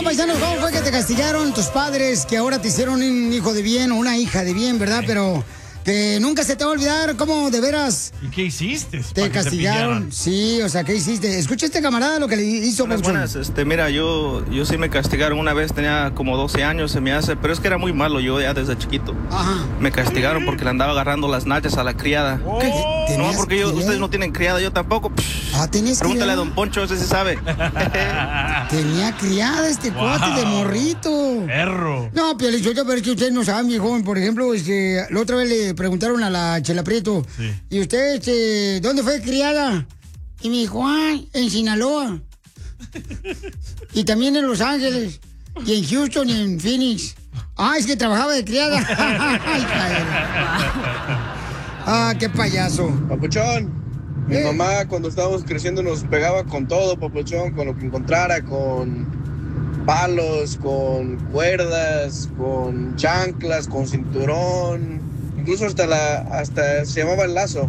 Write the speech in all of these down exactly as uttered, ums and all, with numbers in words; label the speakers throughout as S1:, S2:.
S1: Bueno, paisanos, ¿cómo fue que te castigaron tus padres que ahora te hicieron un hijo de bien o una hija de bien, verdad? Pero que nunca se te va a olvidar cómo de veras
S2: ¿Y qué hiciste?
S1: te castigaron.
S2: Te
S1: sí, o sea, ¿qué hiciste? Escucha este camarada lo que le hizo.
S3: Buenas, buenas, este, mira, yo, yo sí me castigaron una vez, tenía como doce años, se me hace, pero es que era muy malo yo ya desde chiquito.
S1: Ajá.
S3: Me castigaron porque le andaba agarrando las nachas a la criada.
S1: ¿Qué?
S3: No, porque yo, ustedes no tienen criada, yo tampoco.
S1: Ah, ¿tenías
S3: Pregúntale
S1: criada?
S3: a Don Poncho, ese sí sabe.
S1: Tenía criada este
S2: Wow.
S1: cuate de morrito.
S2: Perro.
S1: No, pero pero es que ustedes no saben, mi joven. Por ejemplo, este, la otra vez le preguntaron a la Chela Prieto,
S2: Sí.
S1: ¿y usted, este, dónde fue criada? Y me dijo, ah, en Sinaloa. Y también en Los Ángeles. Y en Houston y en Phoenix. Ah, es que trabajaba de criada. Ay, cabrón. Ah, qué payaso.
S4: Papuchón, mi
S1: Eh.
S4: mamá cuando estábamos creciendo nos pegaba con todo, papuchón, con lo que encontrara, con palos, con cuerdas, con chanclas, con cinturón, incluso hasta la, hasta se llamaba el lazo.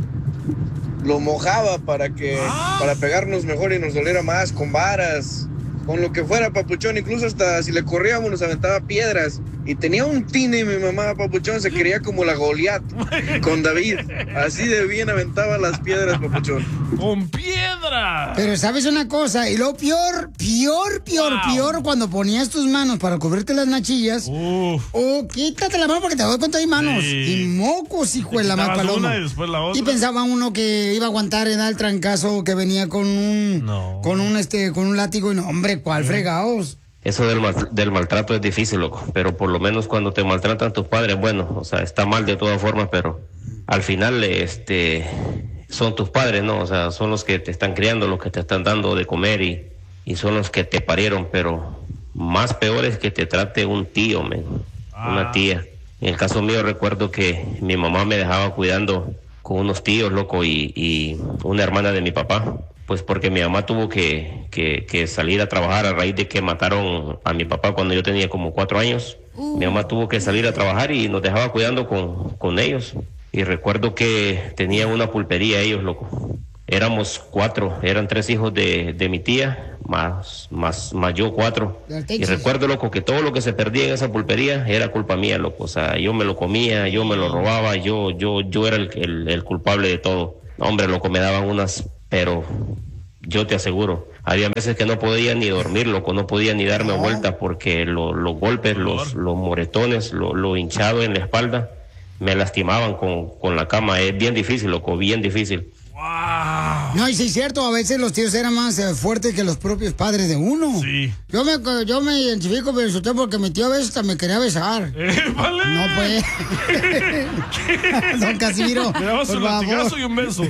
S4: Lo mojaba para que, para pegarnos mejor y nos doliera más, con varas, con lo que fuera, papuchón, incluso hasta si le corríamos nos aventaba piedras. Y tenía un tine mi mamá, papuchón, se quería como la Goliat con David. Así de bien aventaba las piedras, papuchón.
S2: ¡Con piedra!
S1: Pero ¿sabes una cosa? Y lo peor, peor, peor,
S2: Wow.
S1: peor, cuando ponías tus manos para cubrirte las nachillas.
S2: Uf.
S1: Oh, quítate la mano porque te doy cuenta de manos.
S2: Sí.
S1: Y mocos, hijo de la más
S2: Quitabas
S1: paloma.
S2: una y después la otra.
S1: Y pensaba uno que iba a aguantar en el trancazo que venía con un
S2: No.
S1: con un este con un látigo y no, hombre, ¿cuál fregados?
S5: Eso del, mal- del maltrato es difícil, loco, pero por lo menos cuando te maltratan tus padres, bueno, o sea, está mal de todas formas, pero al final, este, son tus padres, ¿no? O sea, son los que te están criando, los que te están dando de comer y, y son los que te parieron, pero más peor es que te trate un tío, men, una tía. En el caso mío recuerdo que mi mamá me dejaba cuidando con unos tíos, loco, y, y una hermana de mi papá. Pues porque mi mamá tuvo que, que, que salir a trabajar a raíz de que mataron a mi papá cuando yo tenía como cuatro años. Uh. Mi mamá tuvo que salir a trabajar y nos dejaba cuidando con, con ellos. Y recuerdo que tenían una pulpería ellos, loco. Éramos cuatro, eran tres hijos de, de mi tía, más, más, más yo cuatro. Y recuerdo, loco, que todo lo que se perdía en esa pulpería era culpa mía, loco. O sea, yo me lo comía, yo me lo robaba, yo, yo, yo era el, el, el culpable de todo. Hombre, loco, me daban unas... Pero yo te aseguro, había veces que no podía ni dormir, loco, no podía ni darme vuelta porque lo, los golpes, los, los moretones, lo, lo hinchado en la espalda, me lastimaban con, con la cama. Es bien difícil, loco, bien difícil.
S2: Wow.
S1: No, y sí es cierto, a veces los tíos eran más eh, fuertes que los propios padres de uno.
S2: Sí.
S1: Yo me, yo me identifico, pero usted porque mi tío a veces hasta me quería besar.
S2: Eh, vale.
S1: No, pues. Don Casimiro,
S2: Le dabas
S1: por
S2: un
S1: favor.
S2: latigazo y un beso.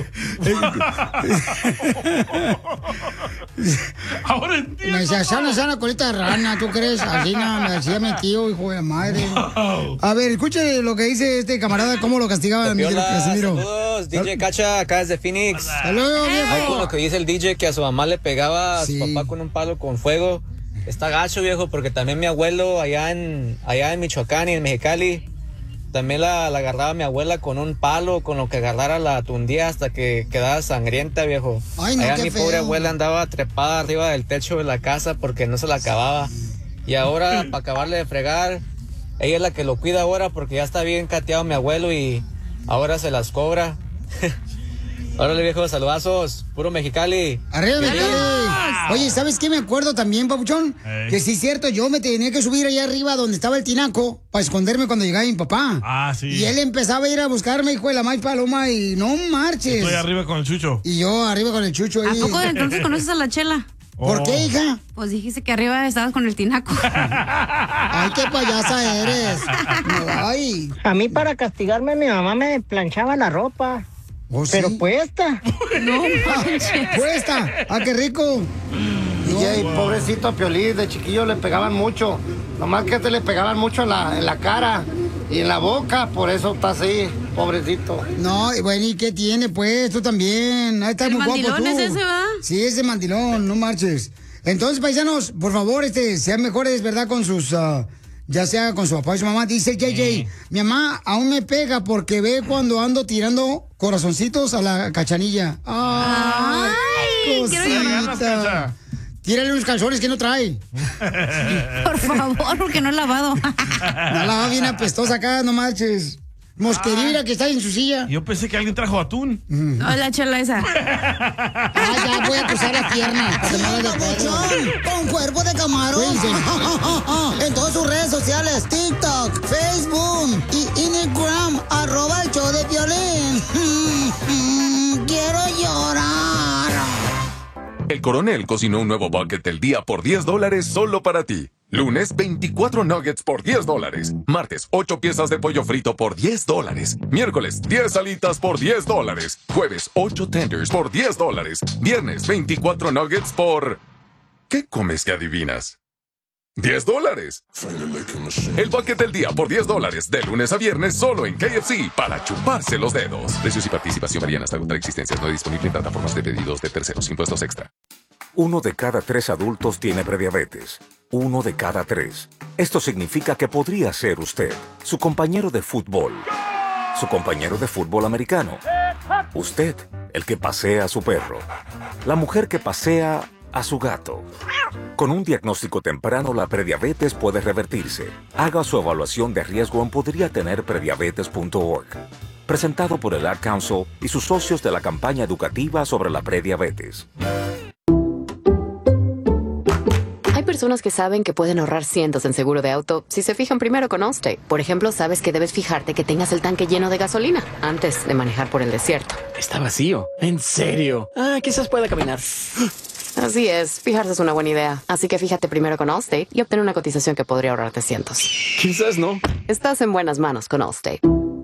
S2: Ahora entiendo.
S1: Me decía, sana, sana, colita de rana, ¿tú crees? Así no, me decía mi tío, hijo de madre.
S2: Wow.
S1: A ver, escuche lo que dice este camarada, cómo lo castigaba mi
S6: Hola,
S1: Casimiro.
S6: saludos, D J Cacha, acá desde Phoenix.
S1: Saludos,
S6: Ahí con lo
S1: viejo.
S6: que dice el D J que a su mamá le pegaba a
S1: Sí.
S6: su papá con un palo con fuego. Está gacho, viejo, porque también mi abuelo allá en allá en Michoacán y en Mexicali, también la, la agarraba mi abuela con un palo, con lo que agarrara la tundía hasta que quedaba sangrienta, viejo.
S1: Ay, no,
S6: allá
S1: qué
S6: mi
S1: feo.
S6: pobre abuela andaba trepada arriba del techo de la casa porque no se la acababa. Y ahora, para acabarle de fregar, ella es la que lo cuida ahora porque ya está bien cateado mi abuelo y ahora se las cobra. Órale, viejo, saludazos, puro Mexicali.
S1: Arriba, Mexicali. Oye, ¿sabes qué me acuerdo también, papuchón?
S2: Ey.
S1: Que sí es cierto, yo me tenía que subir allá arriba donde estaba el tinaco para esconderme cuando llegaba mi papá.
S2: Ah, sí.
S1: Y él empezaba a ir a buscarme, hijo de la maíz paloma, y no marches.
S2: Estoy arriba con el chucho.
S1: Y yo arriba con el chucho
S7: ¿A
S1: ahí.
S7: poco de entonces conoces a la Chela?
S1: ¿Por
S2: Oh.
S1: qué, hija?
S7: Pues dijiste que arriba estabas con el tinaco.
S1: Ay, qué payasa eres. No, ay.
S8: A mí para castigarme mi mamá me planchaba la ropa,
S1: ¿Oh, sí?
S8: pero puesta.
S7: No manches.
S1: Cuesta. Ah, qué rico.
S9: D J, pobrecito Piolín, de chiquillo le pegaban mucho. Nomás que te le pegaban mucho en la, en la cara y en la boca, por eso está así, pobrecito.
S1: No, y bueno, ¿y qué tiene, pues? Tú también. Ahí está
S7: El
S1: muy guapo tú.
S7: mandilón es ese, ¿verdad?
S1: Sí, ese mandilón, no marches. Entonces, paisanos, por favor, este, sean mejores, ¿verdad? Con sus, ah, ya sea con su papá y su mamá. Dice J J, mi mamá aún me pega porque ve cuando ando tirando corazoncitos a la cachanilla. Ay,
S7: Ay, quiero llorar.
S2: Ganas, Cacha.
S1: Tírale unos calzones que no trae.
S7: Por favor, porque no he lavado.
S1: No lava bien apestosa acá, no manches. Mosquerilla que está en su silla.
S2: Yo pensé que alguien trajo atún.
S7: Hola, chela esa.
S1: Ah, ya voy a cruzar la pierna.
S10: Con cuerpo de camarón. En todas sus redes sociales, TikTok, Facebook y Instagram, arroba el show de Piolín. Quiero llorar.
S11: El Coronel cocinó un nuevo bucket del día por diez dólares solo para ti. Lunes, veinticuatro nuggets por diez dólares. Martes, ocho piezas de pollo frito por diez dólares. Miércoles, diez alitas por diez dólares. Jueves, ocho tenders por diez dólares. Viernes, veinticuatro nuggets por... ¿Qué comes que adivinas? diez dólares. El bucket del día por diez dólares. De lunes a viernes solo en K F C. Para chuparse los dedos. Precios y participación varían hasta agotar existencias. No disponible en plataformas de pedidos de terceros. Impuestos extra.
S12: Uno de cada tres adultos tiene prediabetes. Uno de cada tres. Esto significa que podría ser usted, su compañero de fútbol, su compañero de fútbol americano, usted, el que pasea a su perro, la mujer que pasea a su gato. Con un diagnóstico temprano, la prediabetes puede revertirse. Haga su evaluación de riesgo en podría tener prediabetes punto org. Presentado por el Ad Council y sus socios de la campaña educativa sobre la prediabetes.
S13: Hay personas que saben que pueden ahorrar cientos en seguro de auto si se fijan primero con Allstate. Por ejemplo, sabes que debes fijarte que tengas el tanque lleno de gasolina antes de manejar por el desierto.
S14: Está vacío. ¿En serio? Ah, quizás pueda caminar.
S13: Así es, fijarse es una buena idea. Así que fíjate primero con Allstate y obtén una cotización que podría ahorrarte cientos.
S14: Quizás no.
S13: Estás en buenas manos con Allstate.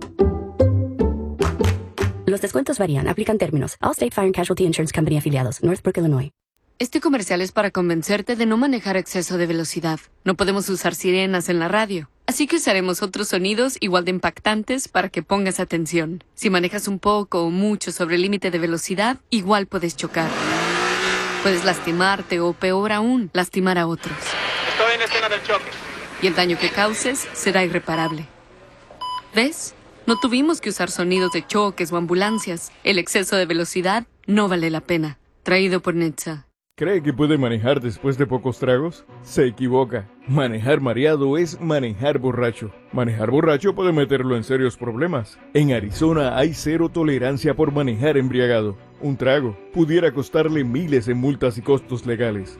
S15: Los descuentos varían. Aplican términos. Allstate Fire and Casualty Insurance Company afiliados. Northbrook, Illinois.
S16: Este comercial es para convencerte de no manejar a exceso de velocidad. No podemos usar sirenas en la radio. Así que usaremos otros sonidos igual de impactantes para que pongas atención. Si manejas un poco o mucho sobre el límite de velocidad, igual puedes chocar. Puedes lastimarte o, peor aún, lastimar a otros.
S17: Estoy en escena del choque.
S16: Y el daño que causes será irreparable. ¿Ves? No tuvimos que usar sonidos de choques o ambulancias. El exceso de velocidad no vale la pena. Traído por Netza.
S18: ¿Cree que puede manejar después de pocos tragos? Se equivoca. Manejar mareado es manejar borracho. Manejar borracho puede meterlo en serios problemas. En Arizona hay cero tolerancia por manejar embriagado. Un trago pudiera costarle miles en multas y costos legales.